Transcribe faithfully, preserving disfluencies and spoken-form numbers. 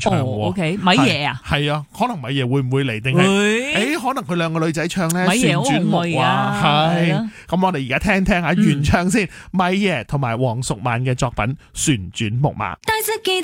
唱喎。 哦，OK，米爺啊， 係啊，可能米爺會唔會嚟？定係會誒？可能佢兩個女仔唱咧米爺旋轉木好紅啊， 啊係係啊。 咁我哋而家聽聽下原唱先，米爺同埋黃淑蔓嘅作品《旋轉木馬》。 帶着吉